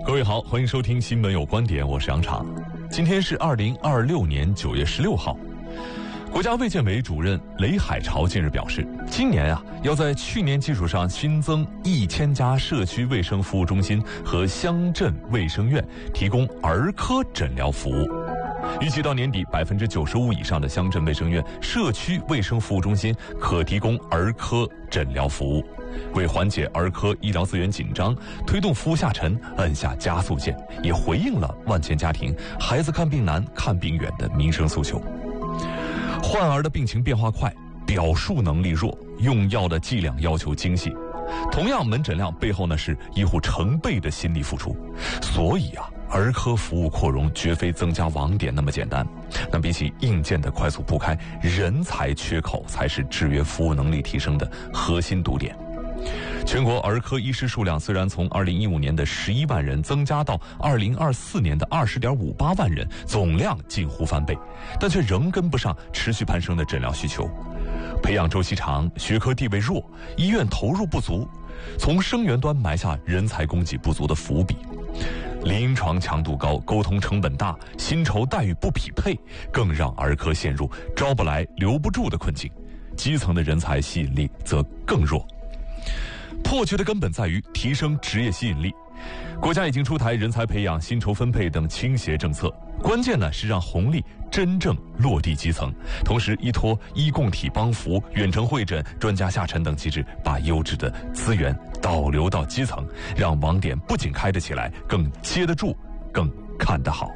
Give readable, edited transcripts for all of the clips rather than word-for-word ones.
各位好，欢迎收听新闻有观点，我是杨昶。今天是2026年9月16号。国家卫健委主任雷海潮近日表示，今年要在去年基础上新增1000家社区卫生服务中心和乡镇卫生院，提供儿科诊疗服务。预计到年底，95%以上的乡镇卫生院、社区卫生服务中心可提供儿科诊疗服务。为缓解儿科医疗资源紧张，推动服务下沉，按下加速键，也回应了万千家庭孩子看病难、看病远的民生诉求。患儿的病情变化快，表述能力弱，用药的剂量要求精细。同样门诊量背后是医护成倍的心力付出。所以儿科服务扩容绝非增加网点那么简单。那比起硬件的快速铺开，人才缺口才是制约服务能力提升的核心堵点。全国儿科医师数量虽然从2015年的11万人增加到2024年的20.58万人，总量近乎翻倍，但却仍跟不上持续攀升的诊疗需求。培养周期长，学科地位弱，医院投入不足，从生源端埋下人才供给不足的伏笔。临床强度高，沟通成本大，薪酬待遇不匹配，更让儿科陷入招不来留不住的困境。基层的人才吸引力则更弱。破局的根本在于提升职业吸引力。国家已经出台人才培养、薪酬分配等倾斜政策，关键是让红利真正落地基层，同时依托医共体帮扶、远程会诊、专家下沉等机制，把优质的资源导流到基层，让网点不仅开得起来，更接得住，更看得好。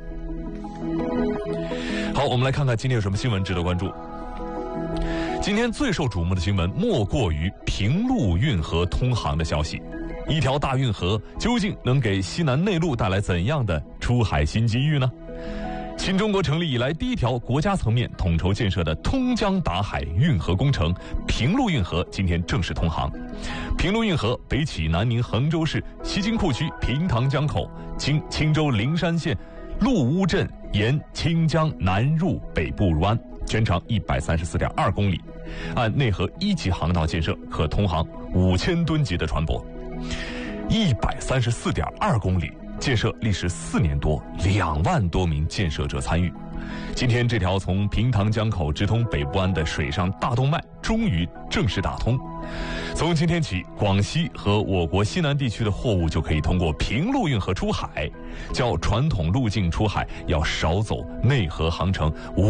好，我们来看看今天有什么新闻值得关注。今天最受瞩目的新闻莫过于平陆运河通航的消息。一条大运河究竟能给西南内陆带来怎样的出海新机遇呢？新中国成立以来第一条国家层面统筹建设的通江达海运河工程平陆运河今天正式通航。平陆运河北起南宁衡州市西京库区平塘江口，经青州灵山县陆乌镇，沿清江南入北部湾，全长134.2公里。按内河1级航道建设，可通航5000吨级的船舶。134.2公里，建设历时4年多，2万多名建设者参与。今天这条从平塘江口直通北部湾的水上大动脉终于正式打通。从今天起，广西和我国西南地区的货物就可以通过平陆运河出海，较传统路径出海要少走内河航程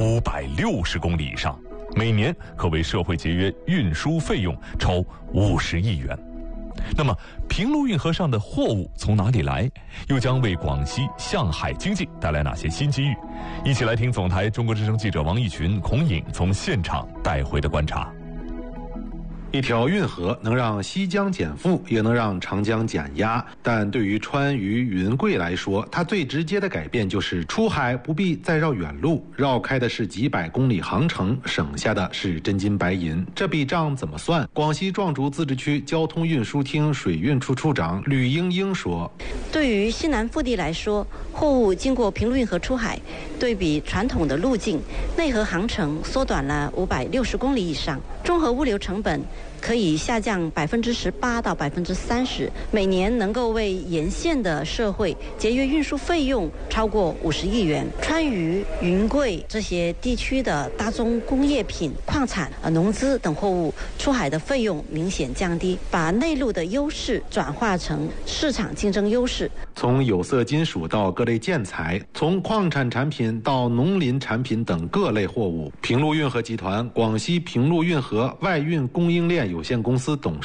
560公里以上，每年可为社会节约运输费用超50亿元。那么平陆运河上的货物从哪里来，又将为广西向海经济带来哪些新机遇？一起来听总台中国之声记者王义群、孔颖从现场带回的观察。 一条运河能让西江减负，也能让长江减压，但对于川渝云贵来说，它最直接的改变就是出海不必再绕远路，绕开的是几百公里航程，省下的是真金白银。这笔账怎么算？广西壮族自治区交通运输厅水运处处长吕英英说， 对于西南腹地来说，货物经过平陆运河出海，对比传统的路径，内河航程缩短了560公里以上，综合物流成本可以下降18%到30%，每年能够为沿线的社会节约运输费用超过50亿元。川渝、云贵这些地区的大宗工业品、矿产、农资等货物出海的费用明显降低，把内陆的优势转化成市场竞争优势。 从有色金属到各类建材，从矿产产品到农林产品等各类货物，平陆运河集团广西平陆运河外运供应链有限公司董事